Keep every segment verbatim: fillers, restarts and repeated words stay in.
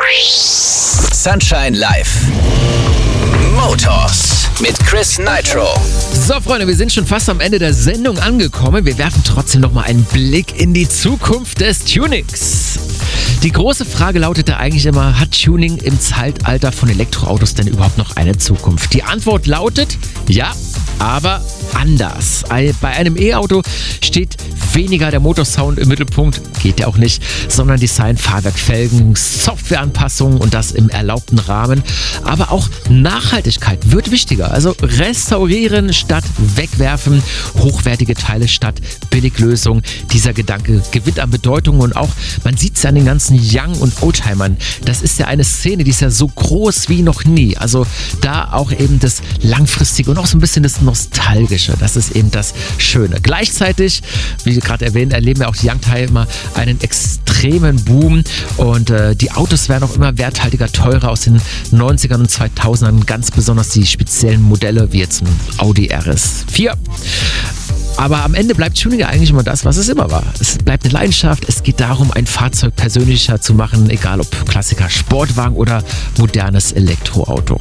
Sunshine Live. Motors mit Chris Nitro. So, Freunde, wir sind schon fast am Ende der Sendung angekommen. Wir werfen trotzdem nochmal einen Blick in die Zukunft des Tunings. Die große Frage lautete eigentlich immer, hat Tuning im Zeitalter von Elektroautos denn überhaupt noch eine Zukunft? Die Antwort lautet, ja, aber anders. Bei einem E-Auto steht weniger der Motorsound im Mittelpunkt, geht ja auch nicht, sondern Design, Fahrwerk, Felgen, Softwareanpassungen und das im erlaubten Rahmen. Aber auch Nachhaltigkeit wird wichtiger. Also restaurieren statt wegwerfen, hochwertige Teile statt Billiglösungen. Dieser Gedanke gewinnt an Bedeutung und auch, man sieht es ja an den ganzen Young- und Oldtimern. Das ist ja eine Szene, die ist ja so groß wie noch nie. Also da auch eben das Langfristige und auch so ein bisschen das Nostalgische. Das ist eben das Schöne. Gleichzeitig, wie gerade erwähnt, erleben ja auch die Youngtimer einen extremen Boom und äh, die Autos werden auch immer werthaltiger, teurer aus den neunzigern und zweitausendern, ganz besonders die speziellen Modelle wie jetzt ein Audi R S vier. Aber am Ende bleibt Tuning ja eigentlich immer das, was es immer war. Es bleibt eine Leidenschaft, es geht darum, ein Fahrzeug persönlicher zu machen, egal ob Klassiker, Sportwagen oder modernes Elektroauto.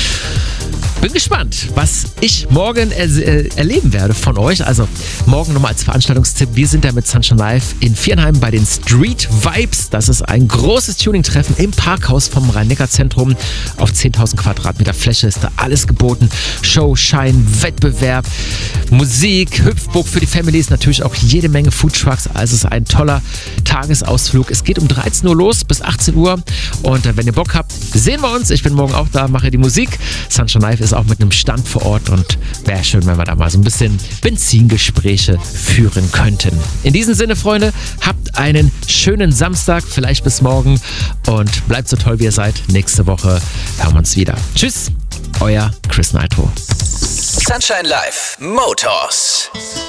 Bin gespannt, was ich morgen er- äh, erleben werde von euch. Also morgen nochmal als Veranstaltungstipp. Wir sind ja mit Sunshine Live in Viernheim bei den Street Vibes. Das ist ein großes Tuning-Treffen im Parkhaus vom Rhein-Neckar-Zentrum. Auf zehntausend Quadratmeter Fläche ist da alles geboten. Show, Schein, Wettbewerb, Musik, Hüpfburg für die Families, natürlich auch jede Menge Foodtrucks. Also es ist ein toller Tagesausflug. Es geht um dreizehn Uhr los bis achtzehn Uhr. Und äh, wenn ihr Bock habt, sehen wir uns. Ich bin morgen auch da, mache die Musik. Sunshine Live ist auch mit einem Stand vor Ort und wäre schön, wenn wir da mal so ein bisschen Benzingespräche führen könnten. In diesem Sinne, Freunde, habt einen schönen Samstag, vielleicht bis morgen und bleibt so toll, wie ihr seid. Nächste Woche hören wir uns wieder. Tschüss, euer Chris Nitro. Sunshine Live. Motors.